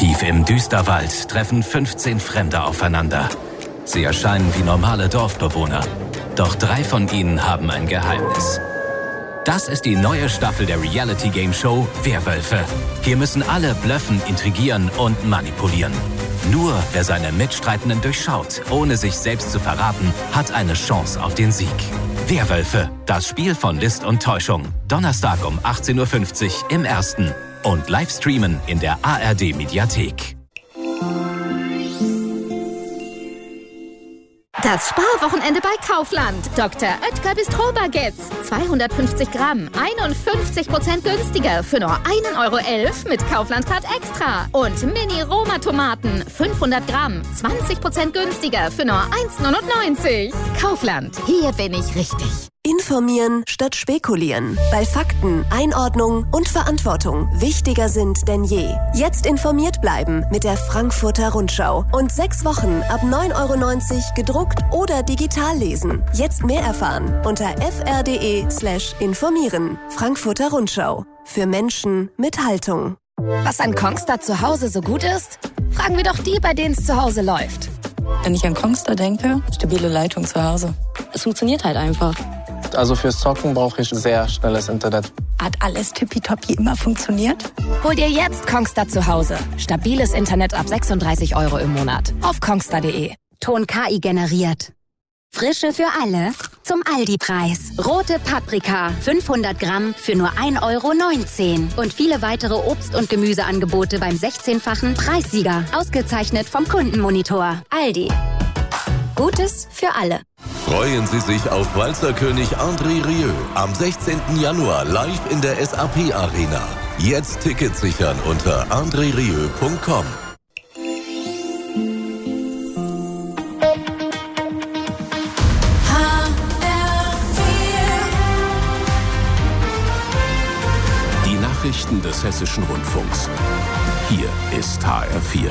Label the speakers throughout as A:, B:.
A: Tief im Düsterwald treffen 15 Fremde aufeinander. Sie erscheinen wie normale Dorfbewohner. Doch 3 von ihnen haben ein Geheimnis. Das ist die neue Staffel der Reality-Game-Show Werwölfe. Hier müssen alle blöffen, intrigieren und manipulieren. Nur wer seine Mitstreitenden durchschaut, ohne sich selbst zu verraten, hat eine Chance auf den Sieg. Werwölfe, das Spiel von List und Täuschung. Donnerstag um 18:50 Uhr im Ersten. Und live streamen in der ARD-Mediathek.
B: Das Sparwochenende bei Kaufland. Dr. Oetker Bistro-Baguettes. 250 Gramm, 51% günstiger für nur 1,11 € mit Kaufland-Card Extra. Und Mini-Roma-Tomaten, 500 Gramm, 20% günstiger für nur 1,99 €. Kaufland, hier bin ich richtig.
C: Informieren statt spekulieren. Weil Fakten, Einordnung und Verantwortung wichtiger sind denn je. Jetzt informiert bleiben mit der Frankfurter Rundschau. Und 6 Wochen ab 9,90 € gedruckt oder digital lesen. Jetzt mehr erfahren unter fr.de/informieren. Frankfurter Rundschau. Für Menschen mit Haltung.
B: Was an Kongstar zu Hause so gut ist? Fragen wir doch die, bei denen es zu Hause läuft.
D: Wenn ich an Kongstar denke, stabile Leitung zu Hause. Es funktioniert halt einfach.
E: Also fürs Zocken brauche ich sehr schnelles Internet.
D: Hat alles tippitoppi immer funktioniert?
B: Hol dir jetzt Kongstar zu Hause. Stabiles Internet ab 36 € im Monat. Auf kongstar.de.
F: Ton KI generiert. Frische für alle zum Aldi-Preis. Rote Paprika, 500 Gramm für nur 1,19 € Und viele weitere Obst- und Gemüseangebote beim 16-fachen Preissieger. Ausgezeichnet vom Kundenmonitor. Aldi. Gutes für alle.
G: Freuen Sie sich auf Walzerkönig André Rieu am 16. Januar live in der SAP Arena. Jetzt Tickets sichern unter andrerieu.com.
A: Die Nachrichten des Hessischen Rundfunks. Hier ist HR4.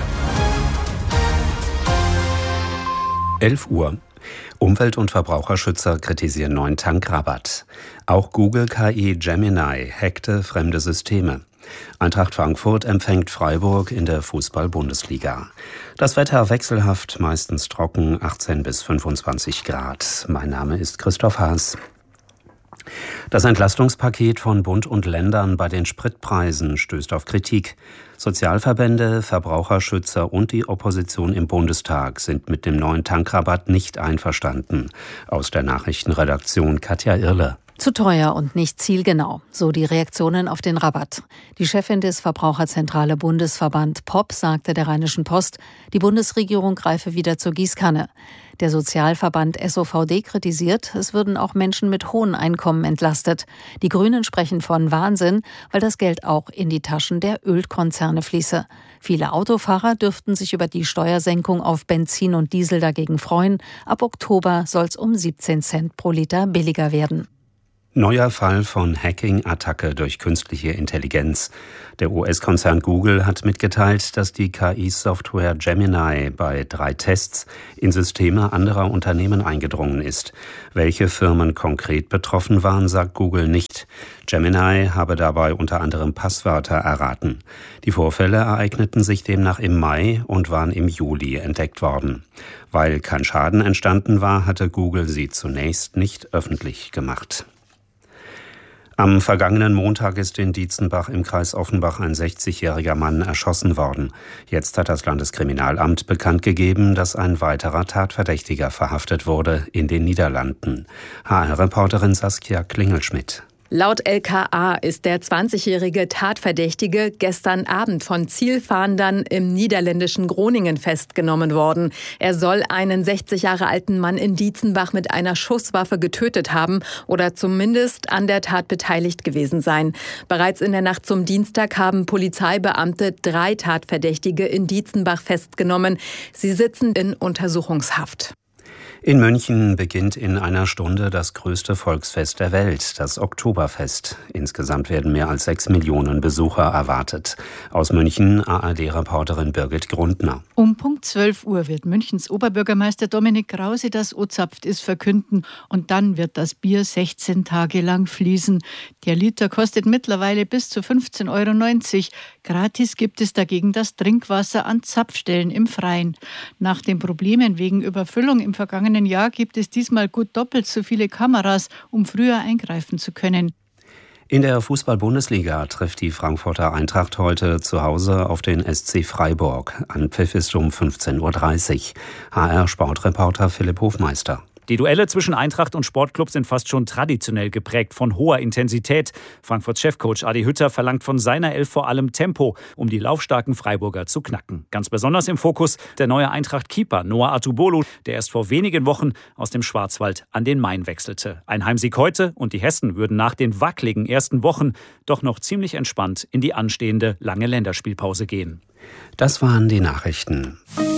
H: 11 Uhr. Umwelt- und Verbraucherschützer kritisieren neuen Tankrabatt. Auch Google KI Gemini hackte fremde Systeme. Eintracht Frankfurt empfängt Freiburg in der Fußball-Bundesliga. Das Wetter wechselhaft, meistens trocken, 18 bis 25 Grad. Mein Name ist Christoph Haas. Das Entlastungspaket von Bund und Ländern bei den Spritpreisen stößt auf Kritik. Sozialverbände, Verbraucherschützer und die Opposition im Bundestag sind mit dem neuen Tankrabatt nicht einverstanden. Aus der Nachrichtenredaktion Katja Irle.
I: Zu teuer und nicht zielgenau, so die Reaktionen auf den Rabatt. Die Chefin des Verbraucherzentrale Bundesverband POP sagte der Rheinischen Post, die Bundesregierung greife wieder zur Gießkanne. Der Sozialverband SOVD kritisiert, es würden auch Menschen mit hohen Einkommen entlastet. Die Grünen sprechen von Wahnsinn, weil das Geld auch in die Taschen der Ölkonzerne fließe. Viele Autofahrer dürften sich über die Steuersenkung auf Benzin und Diesel dagegen freuen. Ab Oktober soll es um 17 Cent pro Liter billiger werden.
H: Neuer Fall von Hacking-Attacke durch künstliche Intelligenz. Der US-Konzern Google hat mitgeteilt, dass die KI-Software Gemini bei 3 Tests in Systeme anderer Unternehmen eingedrungen ist. Welche Firmen konkret betroffen waren, sagt Google nicht. Gemini habe dabei unter anderem Passwörter erraten. Die Vorfälle ereigneten sich demnach im Mai und waren im Juli entdeckt worden. Weil kein Schaden entstanden war, hatte Google sie zunächst nicht öffentlich gemacht. Am vergangenen Montag ist in Dietzenbach im Kreis Offenbach ein 60-jähriger Mann erschossen worden. Jetzt hat das Landeskriminalamt bekannt gegeben, dass ein weiterer Tatverdächtiger verhaftet wurde in den Niederlanden. HR-Reporterin Saskia Klingelschmidt.
J: Laut LKA ist der 20-jährige Tatverdächtige gestern Abend von Zielfahndern im niederländischen Groningen festgenommen worden. Er soll einen 60 Jahre alten Mann in Dietzenbach mit einer Schusswaffe getötet haben oder zumindest an der Tat beteiligt gewesen sein. Bereits in der Nacht zum Dienstag haben Polizeibeamte 3 Tatverdächtige in Dietzenbach festgenommen. Sie sitzen in Untersuchungshaft.
H: In München beginnt in einer Stunde das größte Volksfest der Welt, das Oktoberfest. Insgesamt werden mehr als 6 Millionen Besucher erwartet. Aus München ARD-Reporterin Birgit Grundner.
K: Um Punkt 12 Uhr wird Münchens Oberbürgermeister Dominik Krause das O-Zapft ist verkünden und dann wird das Bier 16 Tage lang fließen. Der Liter kostet mittlerweile bis zu 15,90 €. Gratis gibt es dagegen das Trinkwasser an Zapfstellen im Freien. Nach den Problemen wegen Überfüllung im vergangenen Jahr gibt es diesmal gut doppelt so viele Kameras, um früher eingreifen zu können.
H: In der Fußball-Bundesliga trifft die Frankfurter Eintracht heute zu Hause auf den SC Freiburg. Anpfiff ist um 15:30 Uhr. HR-Sportreporter Philipp Hofmeister.
L: Die Duelle zwischen Eintracht und Sportclub sind fast schon traditionell geprägt von hoher Intensität. Frankfurts Chefcoach Adi Hütter verlangt von seiner Elf vor allem Tempo, um die laufstarken Freiburger zu knacken. Ganz besonders im Fokus der neue Eintracht-Keeper Noah Atubolu, der erst vor wenigen Wochen aus dem Schwarzwald an den Main wechselte. Ein Heimsieg heute und die Hessen würden nach den wackeligen ersten Wochen doch noch ziemlich entspannt in die anstehende lange Länderspielpause gehen.
H: Das waren die Nachrichten.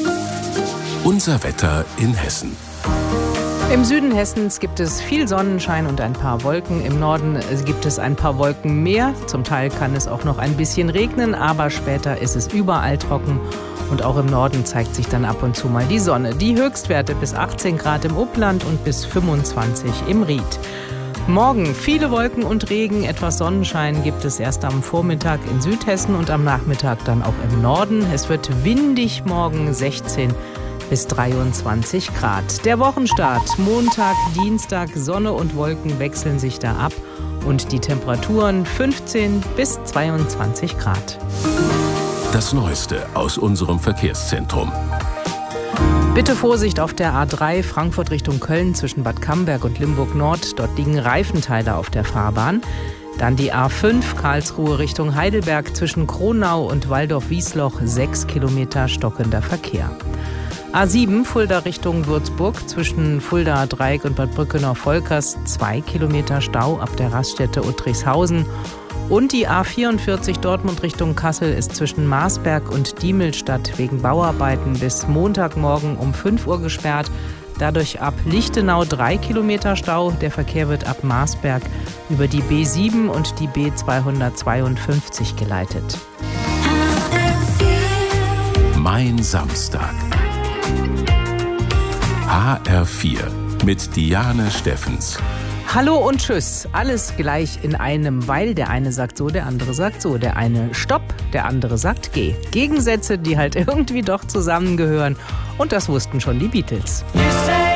G: Unser Wetter in Hessen.
M: Im Süden Hessens gibt es viel Sonnenschein und ein paar Wolken. Im Norden gibt es ein paar Wolken mehr. Zum Teil kann es auch noch ein bisschen regnen, aber später ist es überall trocken. Und auch im Norden zeigt sich dann ab und zu mal die Sonne. Die Höchstwerte bis 18 Grad im Upland und bis 25 im Ried. Morgen viele Wolken und Regen, etwas Sonnenschein gibt es erst am Vormittag in Südhessen und am Nachmittag dann auch im Norden. Es wird windig morgen, 16 bis 23 Grad. Der Wochenstart, Montag, Dienstag, Sonne und Wolken wechseln sich da ab und die Temperaturen 15 bis 22 Grad.
G: Das Neueste aus unserem Verkehrszentrum.
M: Bitte Vorsicht auf der A3 Frankfurt Richtung Köln zwischen Bad Camberg und Limburg Nord. Dort liegen Reifenteile auf der Fahrbahn. Dann die A5 Karlsruhe Richtung Heidelberg zwischen Kronau und Waldorf-Wiesloch 6 Kilometer stockender Verkehr. A7 Fulda Richtung Würzburg zwischen Fulda Dreieck und Bad Brückenau-Volkers 2 Kilometer Stau ab der Raststätte Uttrichshausen. Und die A44 Dortmund Richtung Kassel ist zwischen Marsberg und Diemelstadt wegen Bauarbeiten bis Montagmorgen um 5 Uhr gesperrt. Dadurch ab Lichtenau 3 Kilometer Stau. Der Verkehr wird ab Marsberg über die B7 und die B252 geleitet.
G: Mein Samstag. HR4 mit Diane Steffens.
M: Hallo und tschüss. Alles gleich in einem, weil der eine sagt so, der andere sagt so. Der eine stopp, der andere sagt geh. Gegensätze, die halt irgendwie doch zusammengehören. Und das wussten schon die Beatles.